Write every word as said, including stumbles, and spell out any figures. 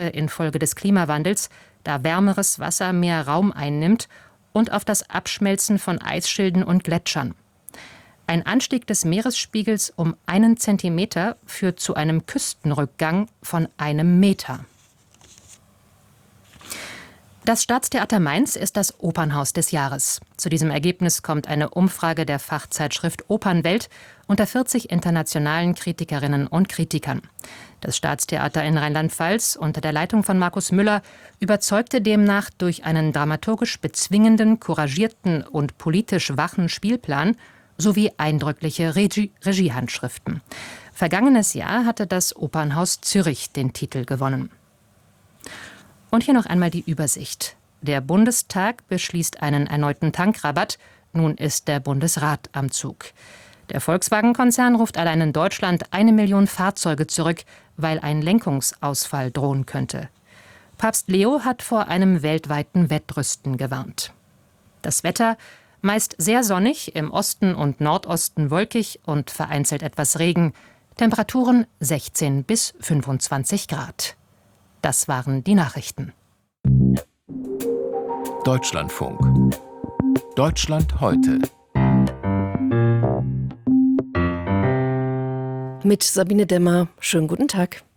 infolge des Klimawandels, da wärmeres Wasser mehr Raum einnimmt, und auf das Abschmelzen von Eisschilden und Gletschern. Ein Anstieg des Meeresspiegels um einen Zentimeter führt zu einem Küstenrückgang von einem Meter. Das Staatstheater Mainz ist das Opernhaus des Jahres. Zu diesem Ergebnis kommt eine Umfrage der Fachzeitschrift Opernwelt unter vierzig internationalen Kritikerinnen und Kritikern. Das Staatstheater in Rheinland-Pfalz unter der Leitung von Markus Müller überzeugte demnach durch einen dramaturgisch bezwingenden, couragierten und politisch wachen Spielplan sowie eindrückliche Regie- Regiehandschriften. Vergangenes Jahr hatte das Opernhaus Zürich den Titel gewonnen. Und hier noch einmal die Übersicht. Der Bundestag beschließt einen erneuten Tankrabatt. Nun ist der Bundesrat am Zug. Der Volkswagen-Konzern ruft allein in Deutschland eine Million Fahrzeuge zurück, weil ein Lenkungsausfall drohen könnte. Papst Leo hat vor einem weltweiten Wettrüsten gewarnt. Das Wetter: meist sehr sonnig, im Osten und Nordosten wolkig und vereinzelt etwas Regen. Temperaturen sechzehn bis fünfundzwanzig Grad. Das waren die Nachrichten. Deutschlandfunk. Deutschland heute. Mit Sabine Demmer. Schönen guten Tag.